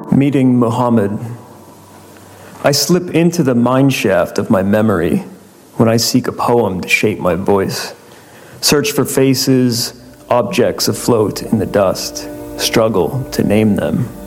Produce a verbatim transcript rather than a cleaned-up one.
Meeting Muhammad. I slip into the mineshaft of my memory when I seek a poem to shape my voice. Search for faces, objects afloat in the dust, struggle to name them.